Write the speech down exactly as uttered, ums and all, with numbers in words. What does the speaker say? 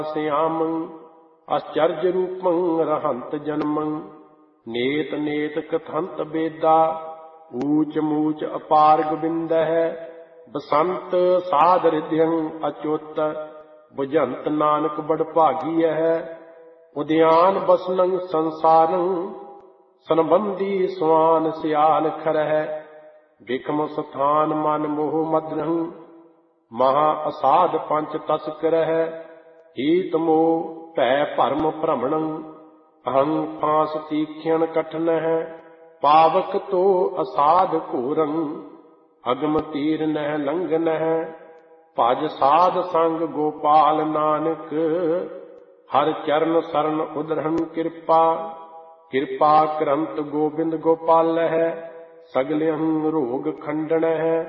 श्यामं आश्चर्य रूपं रहंत जन्मं नेत नेत कथंत बेदा ऊच मूच अपार गोबिंद है बसंत साध हृदयं अच्युत बुझंत नानक बड़ भागी है उद्यान बसनं संसारं संबंधी स्वान सियाल खर है बिकम स्थान मन मोह मद्रहं महा असाध पंच तस्कर है हीत मोह भै भरम भ्रमणं अहं फांस तीक्ष्ण कठिन है पावक तो असाध घोरं अगम तीर नह लंघन है भज साध संग गोपाल नानक हर चरण शरण उदरहन कृपा कृपा करंत गोविंद गोपाल है सगले रोग खंडन है